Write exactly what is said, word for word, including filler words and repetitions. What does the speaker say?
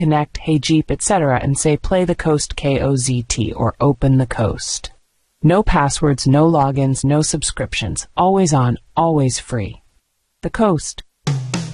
Connect, Hey Jeep, et cetera and say play the Coast K O Z T or open the Coast. No passwords, no logins, no subscriptions. Always on, always free. The Coast.